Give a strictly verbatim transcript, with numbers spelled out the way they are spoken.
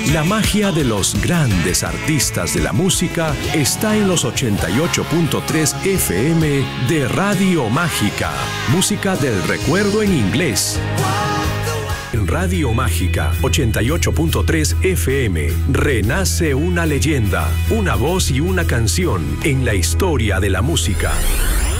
La magia de los grandes artistas de la música está en los ochenta y ocho punto tres F M de Radio Mágica. Música del recuerdo en inglés. En Radio Mágica ochenta y ocho punto tres F M renace una leyenda, una voz y una canción en la historia de la música.